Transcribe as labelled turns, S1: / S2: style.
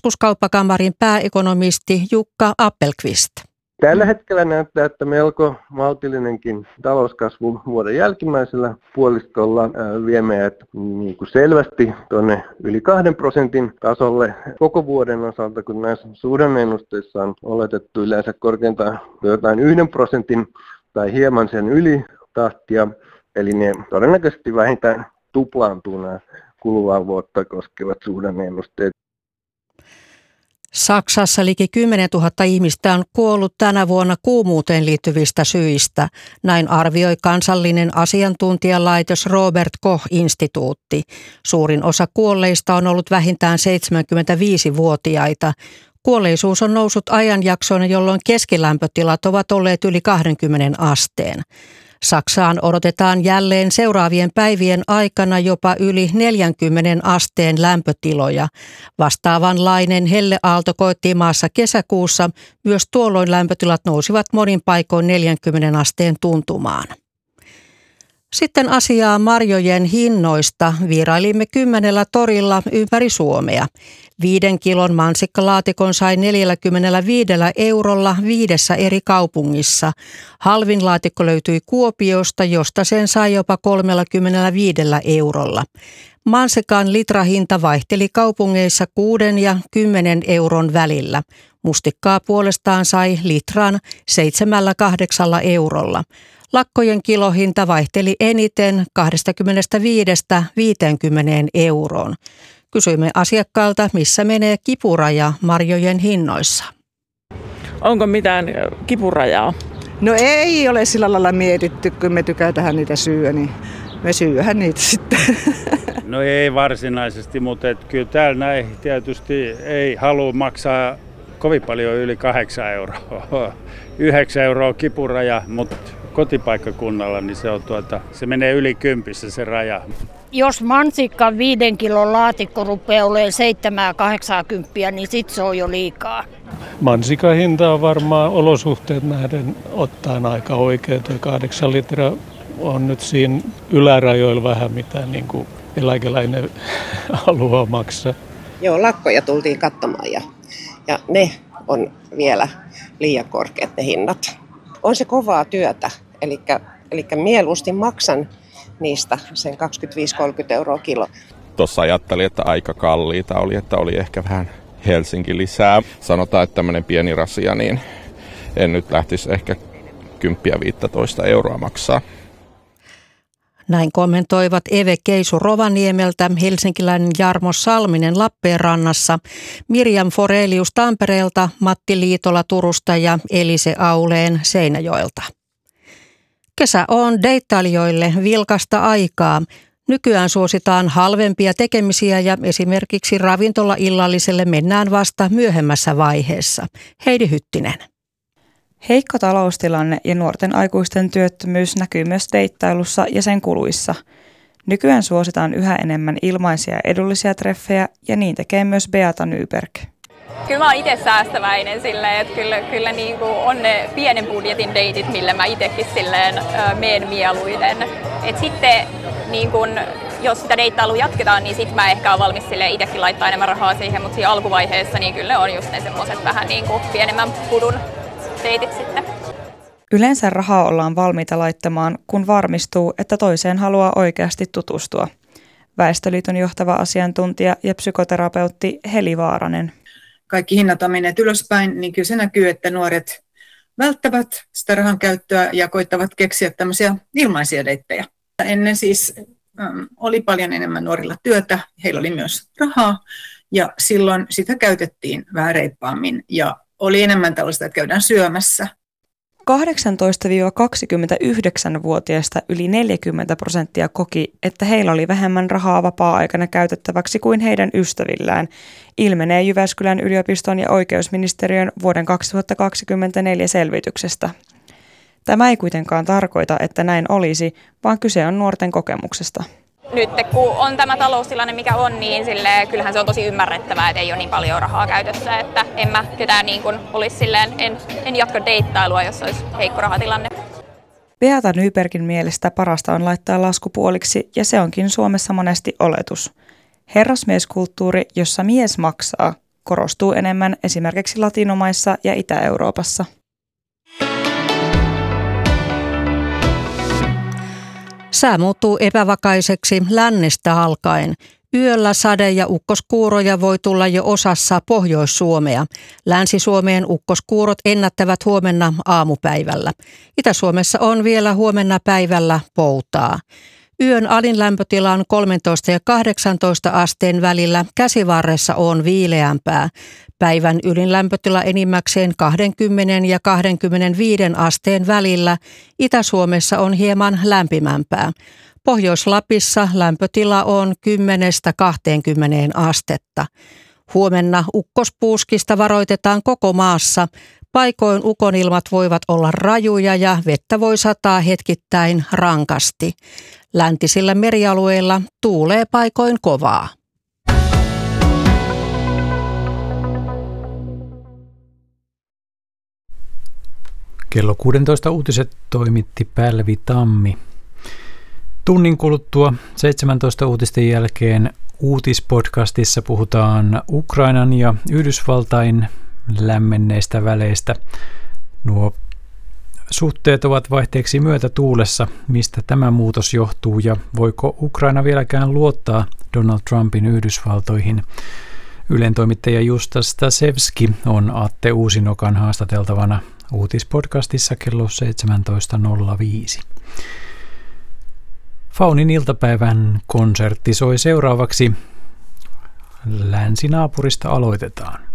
S1: keskuskauppakamarin pääekonomisti Jukka Appelqvist.
S2: Tällä hetkellä näyttää, että melko maltillinenkin talouskasvu vuoden jälkimmäisellä puoliskolla vie meidät niin kuin selvästi tuonne yli 2% tasolle koko vuoden osalta, kun näissä suhdanne-ennusteissa on oletettu yleensä korkeintaan jotain 1% tai hieman sen yli tahtia, eli ne todennäköisesti vähintään tuplaantuu nämä kuluvaa vuotta koskevat suhdanne-ennusteet.
S1: Saksassa liki 10 000 ihmistä on kuollut tänä vuonna kuumuuteen liittyvistä syistä. Näin arvioi kansallinen asiantuntijalaitos Robert Koch-instituutti. Suurin osa kuolleista on ollut vähintään 75-vuotiaita. Kuolleisuus on noussut ajanjaksoina, jolloin keskilämpötilat ovat olleet yli 20 asteen. Saksaan odotetaan jälleen seuraavien päivien aikana jopa yli 40 asteen lämpötiloja. Vastaavanlainen helleaalto koettiin maassa kesäkuussa. Myös tuolloin lämpötilat nousivat monin paikoin 40 asteen tuntumaan. Sitten asiaa marjojen hinnoista. Vierailimme 10 torilla ympäri Suomea. 5 kilon mansikkalaatikon sai 45 eurolla 5 eri kaupungissa. Halvin laatikko löytyi Kuopiosta, josta sen sai jopa 35 eurolla. Mansikan litrahinta vaihteli kaupungeissa 6 ja 10 euron välillä. Mustikkaa puolestaan sai litran 7-8 eurolla. Lakkojen kilohinta vaihteli eniten 25–50 euroon. Kysyimme asiakkailta, missä menee kipuraja marjojen hinnoissa.
S3: Onko mitään kipurajaa?
S4: No ei ole sillä lailla mietitty, kun me tykätään niitä syödä, niin me syödään niitä sitten.
S5: No ei varsinaisesti, mutta kyllä täällä näin tietysti ei halua maksaa kovin paljon yli 8 euroa. 9 euroa kipuraja, mutta kotipaikkakunnalla niin se menee yli 10 se raja.
S6: Jos mansikka 5 kilon laatikko rupeaa olemaan 7–80, niin sit se on jo liikaa.
S7: Mansikan hinta on varmaan olosuhteet nähden ottaen aika oikein. Tuo 8 litraa on nyt siinä ylärajoilla vähän mitä niin kuin eläkeläinen haluaa maksaa.
S8: Joo, lakkoja tultiin katsomaan ja ne on vielä liian korkeat ne hinnat. On se kovaa työtä, eli mieluusti maksan niistä sen 25–30 euroa kilo.
S9: Tuossa ajattelin, että aika kalliita oli, että oli ehkä vähän Helsinki lisää. Sanotaan, että tämmöinen pieni rasia, niin en nyt lähtisi ehkä 10–15 euroa maksaa.
S1: Näin kommentoivat Eve Keisu Rovaniemeltä, helsinkiläinen Jarmo Salminen Lappeenrannassa, Mirjam Forelius Tampereelta, Matti Liitola Turusta ja Elise Auleen Seinäjoelta. Kesä on deittailijoille vilkasta aikaa. Nykyään suositaan halvempia tekemisiä ja esimerkiksi ravintola-illalliselle mennään vasta myöhemmässä vaiheessa. Heidi Hyttinen.
S10: Heikko taloustilanne ja nuorten aikuisten työttömyys näkyy myös deittailussa ja sen kuluissa. Nykyään suositaan yhä enemmän ilmaisia ja edullisia treffejä ja niin tekee myös Beata Nyberg.
S11: Kyllä mä oon itse säästäväinen silleen, että kyllä niin kuin on ne pienen budjetin deitit, millä mä itsekin silleen meen mieluiten. Et sitten niin kun, jos sitä deittailua jatketaan, niin sit mä ehkä oon valmis itsekin laittaa enemmän rahaa siihen, mutta siinä alkuvaiheessa niin kyllä ne on just ne semmoiset vähän niin kuin pienemmän pudun deitit sitten.
S10: Yleensä rahaa ollaan valmiita laittamaan, kun varmistuu, että toiseen haluaa oikeasti tutustua. Väestöliiton johtava asiantuntija ja psykoterapeutti Heli Vaaranen.
S12: Kaikki hinnat on menneet ylöspäin, niin kyllä se näkyy, että nuoret välttävät sitä rahan käyttöä ja koittavat keksiä tämmöisiä ilmaisia deittejä. Ennen siis oli paljon enemmän nuorilla työtä, heillä oli myös rahaa ja silloin sitä käytettiin vähän reippaammin ja oli enemmän tällaista, että käydään syömässä.
S10: 18–29-vuotiaista yli 40% koki, että heillä oli vähemmän rahaa vapaa-aikana käytettäväksi kuin heidän ystävillään, ilmenee Jyväskylän yliopiston ja oikeusministeriön vuoden 2024 selvityksestä. Tämä ei kuitenkaan tarkoita, että näin olisi, vaan kyse on nuorten kokemuksesta.
S11: Nyt kun on tämä taloustilanne mikä on, niin kyllähän se on tosi ymmärrettävää, että ei ole niin paljon rahaa käytössä, että en mä ketään niin kuin olisi silleen, en jatka deittailua, jos olisi heikko rahatilanne.
S10: Beata Nybergin mielestä parasta on laittaa lasku puoliksi ja se onkin Suomessa monesti oletus. Herrasmieskulttuuri, jossa mies maksaa, korostuu enemmän esimerkiksi Latinomaissa ja Itä-Euroopassa.
S1: Sää muuttuu epävakaiseksi lännestä alkaen. Yöllä sade- ja ukkoskuuroja voi tulla jo osassa Pohjois-Suomea. Länsi-Suomeen ukkoskuurot ennättävät huomenna aamupäivällä. Itä-Suomessa on vielä huomenna päivällä poutaa. Yön alin lämpötila on 13 ja 18 asteen välillä, käsivarressa on viileämpää. Päivän ylin lämpötila enimmäkseen 20 ja 25 asteen välillä. Itä-Suomessa on hieman lämpimämpää. Pohjois-Lapissa lämpötila on 10–20 astetta. Huomenna ukkospuuskista varoitetaan koko maassa. Paikoin ukonilmat voivat olla rajuja ja vettä voi sataa hetkittäin rankasti. Läntisillä merialueilla tuulee paikoin kovaa.
S13: Kello 16 uutiset toimitti Pälvi Tammi. Tunnin kuluttua 17 uutisten jälkeen uutispodcastissa puhutaan Ukrainan ja Yhdysvaltain lämmenneistä väleistä. Nuo suhteet ovat vaihteeksi myötätuulessa. Mistä tämä muutos johtuu ja voiko Ukraina vieläkään luottaa Donald Trumpin Yhdysvaltoihin? Ylen toimittaja Justa Stasevski on Atte Uusinokan haastateltavana uutispodcastissa kello 17.05. Faunin iltapäivän konsertti soi seuraavaksi. Länsinaapurista aloitetaan.